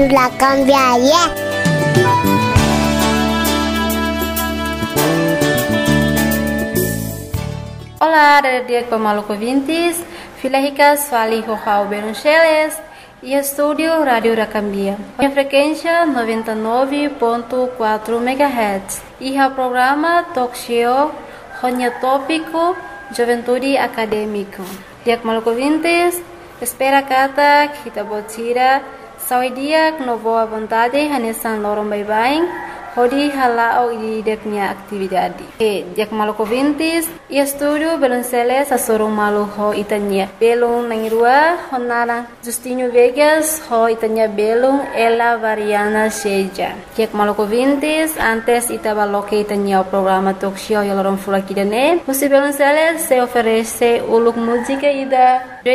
La cambiaria. Olá, dia Maluco Vintes, Filaricas, Fali Rojao Beruncheles e Estúdio Rádio Racambia. A frequência 99.4 MHz e o programa Talk Show Ronya Tópico Juventude Acadêmico. Dia Maluco Vintes, espera kata kita botira saudia no boa vontade hanesan lorong bye-bye. Hodi halao ideknya atividade. Dia Maluco Vintes e estúdio Belonceles a sorong malu ho itanya. Belong nangirua honara Justinho Vegas ho itanya belong ela variana seja. Dia Maluco Vintes antes itaba loke itanya o programa talk show yalorong fulakidane. Musi Belonceles se oferece uluk música ida